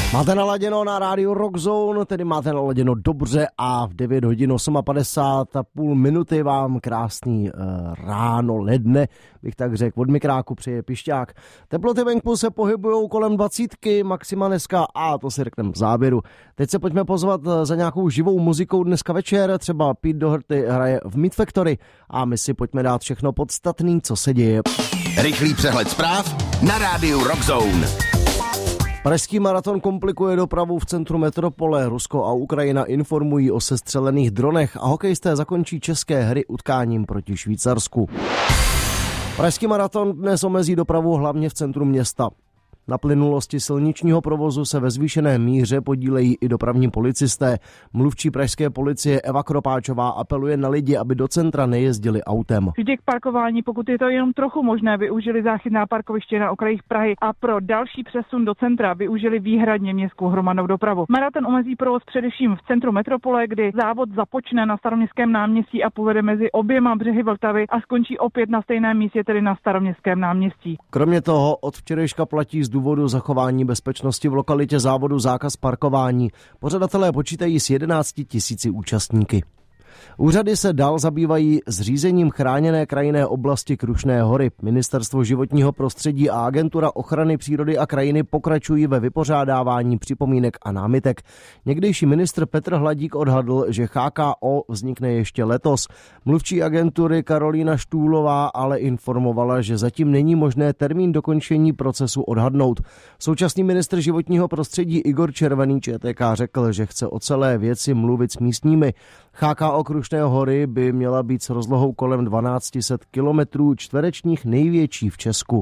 Máte naladěno na rádiu Rockzone, tedy máte naladěno dobře a v 9 hodin 58,5 minuty vám krásný ráno, ledne, bych tak řekl, od mikráku přeje Pišťák. Teploty venku se pohybujou kolem 20, maxima dneska a to si řekneme v závěru. Teď se pojďme pozvat za nějakou živou muzikou dneska večer, třeba Pete Doherty hraje v Meat Factory a my si pojďme dát všechno podstatný, co se děje. Rychlý přehled zpráv na rádiu Rockzone. Pražský maraton komplikuje dopravu v centru metropole. Rusko a Ukrajina informují o sestřelených dronech a hokejisté zakončí české hry utkáním proti Švýcarsku. Pražský maraton dnes omezí dopravu hlavně v centru města. Na plynulosti silničního provozu se ve zvýšené míře podílejí i dopravní policisté. Mluvčí pražské policie Eva Kropáčová apeluje na lidi, aby do centra nejezdili autem. Vždy k parkování, pokud je to jenom trochu možné, využili záchytná parkoviště na okrajích Prahy a pro další přesun do centra využili výhradně městskou hromadnou dopravu. Maraton omezí provoz především v centru metropole, kdy závod započne na Staroměstském náměstí a povede mezi oběma břehy Vltavy a skončí opět na stejném místě, tedy na Staroměstském náměstí. Kromě toho od včerejška platí z důvodu zachování bezpečnosti v lokalitě závodu zákaz parkování. Pořadatelé počítají s 11 000 účastníky. Úřady se dál zabývají zřízením chráněné krajinné oblasti Krušné hory. Ministerstvo životního prostředí a Agentura ochrany přírody a krajiny pokračují ve vypořádávání připomínek a námitek. Někdejší ministr Petr Hladík odhadl, že HKO vznikne ještě letos. Mluvčí agentury Karolína Štůlová ale informovala, že zatím není možné termín dokončení procesu odhadnout. Současný ministr životního prostředí Igor Červený ČTK řekl, že chce o celé věci mluvit s místními. HKO Krušné hory by měla být s rozlohou kolem 1200 km čtverečních největší v Česku.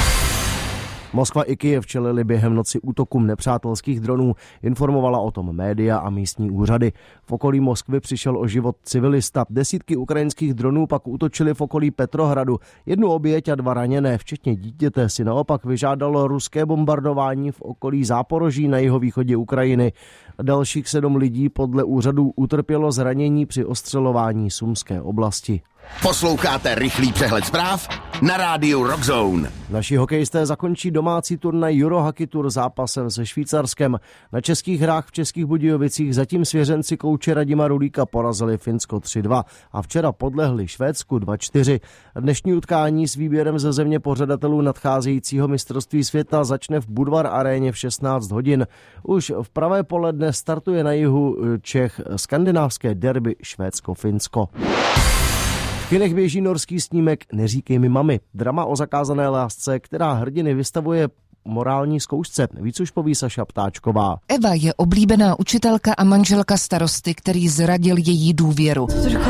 Moskva i Kyjev čelili během noci útokům nepřátelských dronů, informovala o tom média a místní úřady. V okolí Moskvy přišel o život civilista. Desítky ukrajinských dronů pak útočily v okolí Petrohradu. 1 oběť a 2 raněné, včetně dítěte, si naopak vyžádalo ruské bombardování v okolí Záporoží na jihovýchodě Ukrajiny. Dalších 7 lidí podle úřadů utrpělo zranění při ostřelování Sumské oblasti. Posloucháte rychlý přehled zpráv na rádiu Rockzone. Naši hokejisté zakončí domácí turnaj Eurohockey Tour zápasem se Švýcarskem. Na českých hrách v Českých Budějovicích zatím svěřenci kouče Radima Rulíka porazili Finsko 3-2 a včera podlehli Švédsku 2-4. Dnešní utkání s výběrem ze země pořadatelů nadcházejícího mistrovství světa začne v Budvar aréně v 16 hodin. Už v pravé poledne startuje na jihu Čech skandinávské derby Švédsko-Finsko. V kinech běží norský snímek Neříkej mi mami. Drama o zakázané lásce, která hrdiny vystavuje morální zkoušce. Víc už poví Saša Ptáčková. Eva je oblíbená učitelka a manželka starosty, který zradil její důvěru.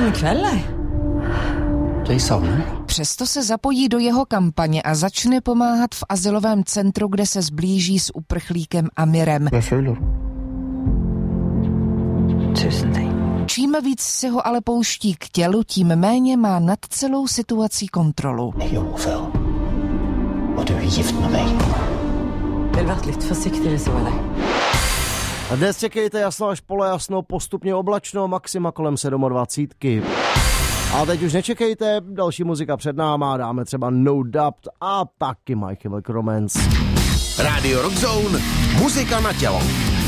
Přesto se zapojí do jeho kampaně a začne pomáhat v azylovém centru, kde se zblíží s uprchlíkem Amirem. Čím víc si ho ale pouští k tělu, tím méně má nad celou situací kontrolu. A dnes čekejte jasno až polojasno, postupně oblačno, maxima kolem 27. A teď už nečekejte, další muzika před náma, dáme třeba No Doubt a taky My Chemical Romance. Radio Rockzone, muzika na tělo.